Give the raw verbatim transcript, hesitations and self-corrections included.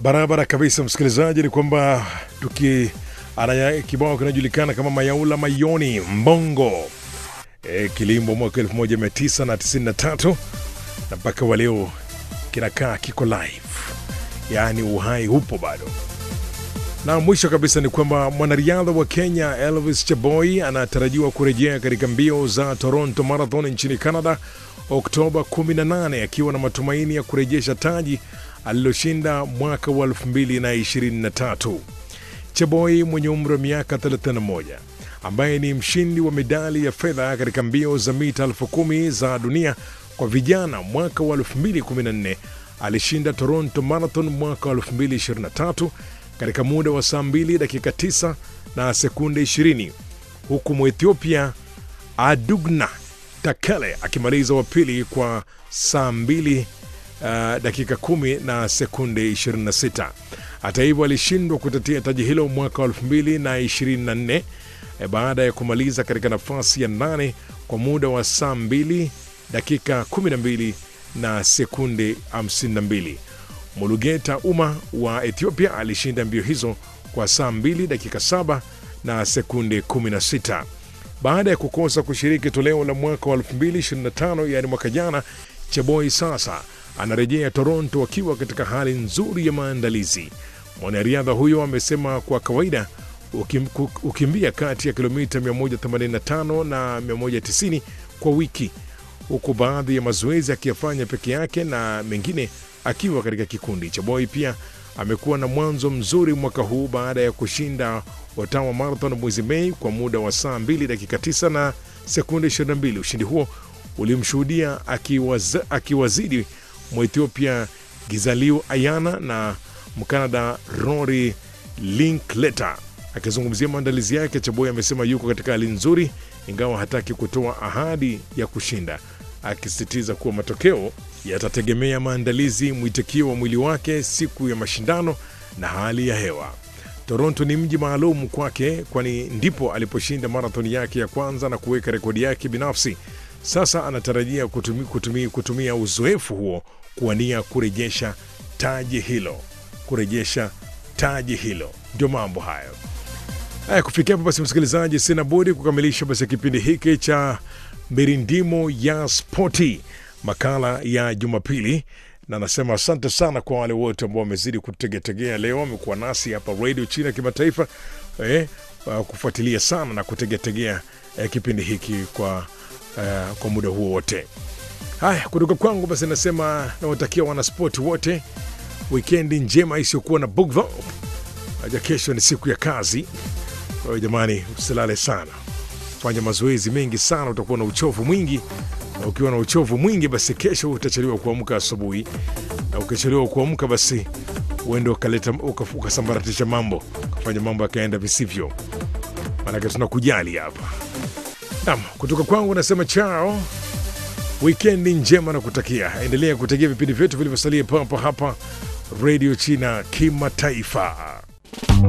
Barabara kabisa msikilizaji, ni kwamba tuki ana kibao kinajulikana kama Mayaula Mayoni Mbongo. E, kilimbo mwaka elfu moja mia tisa tisini na tatu na mpaka wa leo kinakaa kiko live. Yaani uhai upo bado. Na mwisho kabisa ni kwamba mwanariadha wa Kenya Elvis Cheboi anatarajiwa kurejea katika mbio za Toronto Marathon nchini Canada Oktoba kumi na nane akiwa na matumaini ya kurejesha taji aliloshinda mwaka wa elfu mbili ishirini na tatu. Cheboi mwenye umri wa miaka thelathini na moja ambaye ni mshindi wa medali ya fedha katika mbio za mita elfu kumi za dunia kwa vijana mwaka wa elfu mbili kumi na nne alishinda Toronto Marathon mwaka wa elfu mbili ishirini na tatu katika muda wa saa mbili dakika tisa na sekunde ishirini, huku Mwethiopia Adugna Takele akimaliza wa pili kwa saa mbili uh, dakika kumi na sekunde ishirini na sita. Hata hivyo alishindwa kutetea taji hilo mwaka wa elfu mbili ishirini na nne e, baada ya kumaliza katika nafasi ya nane kwa muda wa saa mbili dakika kumi na mbili na sekunde hamsini na mbili. Mulugeta Uma wa Ethiopia alishinda mbio hizo kwa saa mbili dakika saba na sekunde kumi na sita. Baada ya kukosa kushiriki toleo la mwaka wa elfu mbili ishirini na tano, yani mwaka jana, Cheboi sasa anarejea Toronto akiwa katika hali nzuri ya maandalizi. Mwanariadha huyo amesema kwa kawaida ukim, ukimbia kati ya kilomita mia moja themanini na tano na mia moja tisini kwa wiki, huku baadhi ya mazoezi akiyafanya peke yake na mengine akiwa katika kikundi. Cheboi pia amekuwa na mwanzo mzuri mwaka huu baada ya kushinda Ottawa Marathon mwezi Mei kwa muda wa saa mbili dakika tisa na sekunde ishirini na mbili. Ushindi huo ulimshuhudia akiwaz, akiwazidi Mwethiopia Gizaliu Ayana na Mkanada Rory Linklater. Akizungumzia maandalizi yake, Cheboi amesema yuko katika hali nzuri ingawa hataki kutoa ahadi ya kushinda, akisisitiza kuwa matokeo yatategemea maandalizi, mwitikio wa mwili wake siku ya mashindano na hali ya hewa. Toronto ni mji maalum kwake, kwani ndipo aliposhinda marathon yake ya kwanza na kuweka rekodi yake binafsi. Sasa anatarajia kutumia, kutumia, kutumia uzoefu huo kuwania kurejesha taji hilo. Kurejesha taji hilo. Ndio mambo hayo. Haya, kufikia hapa basi msikilizaji, sina budi kukamilisha basi kipindi hiki cha Mirindimo ya Spoti, makala ya Jumapili, na nasema asante sana kwa wale wote ambao wamezidi kutegetegea leo, wamekuwa nasi hapa Radio China Kimataifa eh, kufuatilia sana na kutegetegea eh, kipindi hiki kwa eh, kwa muda huo wote. Haya, kutoka kwangu basi nasema nawatakia wanaspoti wote weekend njema isiyokuwa na bugdha. Aja kesho ni siku ya kazi. Kwa hiyo jamani, usilale sana. Fanya mazoezi mengi sana, utakuwa na uchovu mwingi. Na ukiwa na uchovu mwingi basi kesho utachelewa kuamka asubuhi. Na ukichelewa kuamka basi uende ukaleta ukasambaratisha mambo, kufanya mambo yakaenda visivyo. Maana tunakujali hapa. Naam, kutoka kwangu nasema chao. Weekend njema na kutakia. Endelea kutegea vipindi vyetu vilivyosalia hapa hapa Radio China Kimataifa.